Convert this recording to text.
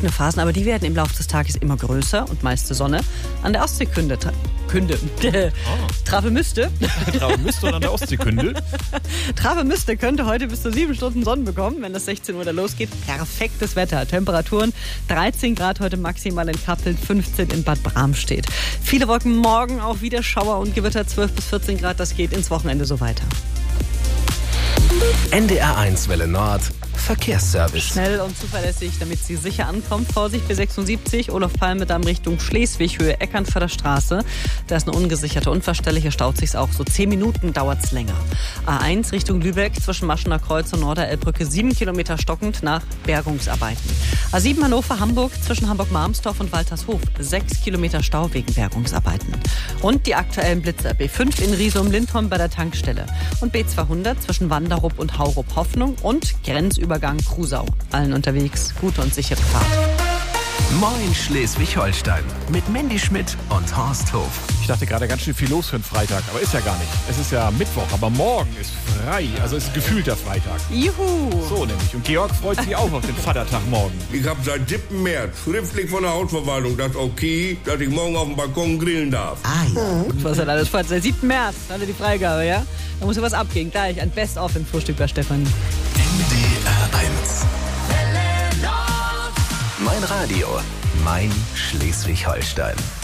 trockene Phasen, aber die werden im Laufe des Tages immer größer und meiste Sonne. An der Ostseekünde. Travemünde. Travemünde und an der Ostseekünde. Travemünde könnte heute bis zu 7 Stunden Sonne bekommen, wenn das 16 Uhr da losgeht. Perfektes Wetter. Temperaturen 13 Grad heute maximal in Kappeln, 15 in Bad Bramstedt. Viele Wolken, morgen auch wieder Schauer und Gewitter, 12 bis 14 Grad. Das geht ins Wochenende so weiter. NDR1 Welle Nord. Verkehrsservice. Schnell und zuverlässig, damit Sie sicher ankommen. Vorsicht, B76, Olaf Palme Damm Richtung Schleswig, Höhe Eckernförder Straße. Da ist eine ungesicherte Unfallstelle, hier staut sich's auch. So 10 Minuten dauert's länger. A1 Richtung Lübeck, zwischen Maschener Kreuz und Norderelbbrücke, 7 Kilometer stockend nach Bergungsarbeiten. A7 Hannover, Hamburg, zwischen Hamburg-Marmstorf und Waltershof, 6 Kilometer Stau wegen Bergungsarbeiten. Und die aktuellen Blitzer, B5 in Riesum-Lindholm bei der Tankstelle. Und B200 zwischen Wanderup und Haurup-Hoffnung und Grenzübergang Krusau. Allen unterwegs, gute und sichere Fahrt. Moin Schleswig-Holstein mit Mandy Schmidt und Horst Hof. Ich dachte gerade ganz schön viel los für einen Freitag, aber ist ja gar nicht. Es ist ja Mittwoch, aber morgen ist frei, also ist gefühlter Freitag. Juhu! So nämlich. Und Georg freut sich auch auf den Vatertag morgen. Ich habe seit 7. März schriftlich von der Hausverwaltung das okay, dass ich morgen auf dem Balkon grillen darf. Was hat alles vor? Seit 7. März hat er die Freigabe, ja? Da muss ja was abgehen. Gleich ein Best-of im Frühstück bei Stefanie. NDR1. Mein Radio, mein Schleswig-Holstein.